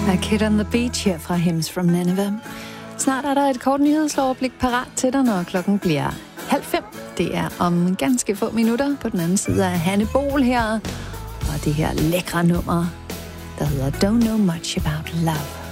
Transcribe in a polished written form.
A Kid on the Beach her fra Hymns from Nineveh. Snart er der et kort nyhedsoverblik parat til dig, når klokken bliver 4:30. Det er om ganske få minutter på den anden side af Hanne Bol her. Og det her lækre nummer, der hedder Don't Know Much About Love.